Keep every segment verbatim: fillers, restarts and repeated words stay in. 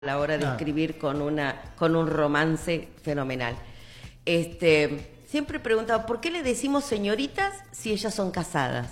a la hora de Ah. escribir con una con un romance fenomenal. Este, siempre he preguntado, ¿por qué le decimos señoritas si ellas son casadas?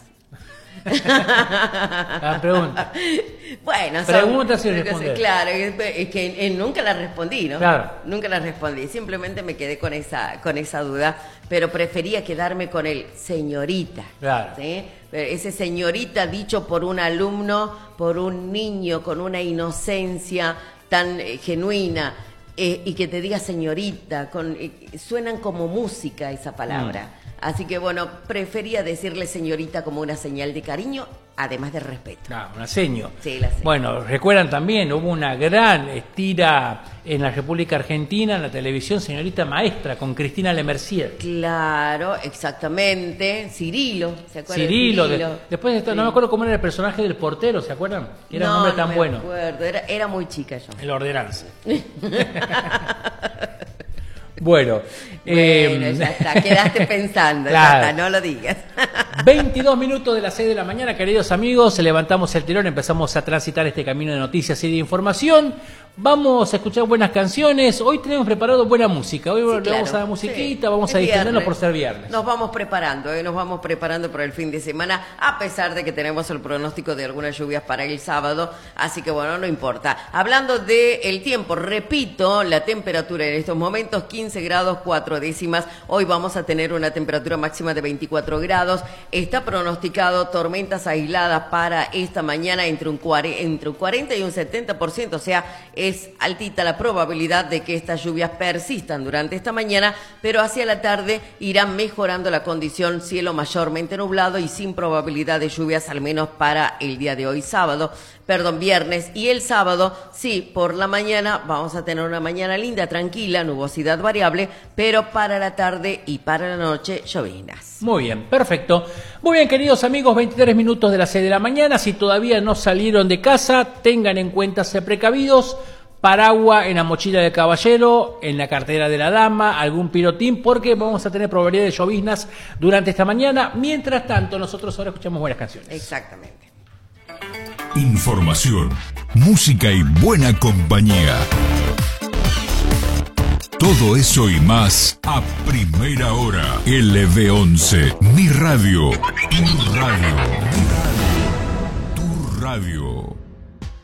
La pregunta. Bueno, son, Pregunta sin responder. Claro, es, es que eh, nunca la respondí, ¿no? Claro. Nunca la respondí, simplemente me quedé con esa con esa duda, pero prefería quedarme con el señorita. Claro. ¿Sí? Ese señorita dicho por un alumno, por un niño con una inocencia tan eh, genuina, eh, y que te diga señorita, con, eh, suenan como música esa palabra. Mm. Así que bueno, prefería decirle señorita como una señal de cariño, además de respeto. Ah, una seño. Sí, la seño. Bueno, recuerdan también, hubo una gran estira en la República Argentina, en la televisión, Señorita Maestra, con Cristina Lemercier. Claro, exactamente. Cirilo, ¿se acuerdan? Cirilo. de Cirilo? De, después de esto, Sí. no me acuerdo cómo era el personaje del portero, ¿se acuerdan? Que era no, un hombre tan no me bueno. acuerdo. Era, era muy chica yo. El ordenanza. Bueno, Bueno, eh, ya está, quedaste pensando, claro. ya está, no lo digas. veintidós minutos de las seis de la mañana, queridos amigos, levantamos el telón, empezamos a transitar este camino de noticias y de información. Vamos a escuchar buenas canciones. Hoy tenemos preparado buena música. Hoy Sí, le claro, vamos a dar musiquita, sí. vamos Es a distendernos viernes. por ser viernes. Nos vamos preparando, ¿eh? nos vamos preparando para el fin de semana, a pesar de que tenemos el pronóstico de algunas lluvias para el sábado, así que bueno, no importa. Hablando del tiempo, repito, la temperatura en estos momentos, quince grados, cuatro décimas. Hoy vamos a tener una temperatura máxima de veinticuatro grados. Está pronosticado tormentas aisladas para esta mañana entre un, cuare, entre un cuarenta y un setenta por ciento, o sea, es altita la probabilidad de que estas lluvias persistan durante esta mañana, pero hacia la tarde irán mejorando la condición, cielo mayormente nublado y sin probabilidad de lluvias, al menos para el día de hoy sábado, perdón, viernes, y el sábado, sí, por la mañana vamos a tener una mañana linda, tranquila, nubosidad variable, pero para la tarde y para la noche, lloviznas. Muy bien, perfecto. Muy bien, queridos amigos, veintitrés minutos de las seis de la mañana. Si todavía no salieron de casa, tengan en cuenta ser precavidos. Paraguas en la mochila del caballero, en la cartera de la dama, algún pirotín, porque vamos a tener probabilidad de lloviznas durante esta mañana. Mientras tanto, nosotros ahora escuchamos buenas canciones. Exactamente. Información, música y buena compañía. Todo eso y más a primera hora. L V once, mi radio, tu radio, tu radio. Tu radio.